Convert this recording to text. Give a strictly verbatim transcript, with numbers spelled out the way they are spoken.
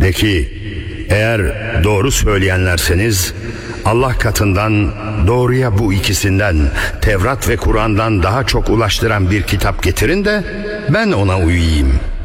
De ki, eğer doğru söyleyenlerseniz Allah katından doğruya bu ikisinden, Tevrat ve Kur'an'dan daha çok ulaştıran bir kitap getirin de ben ona uyuyayım.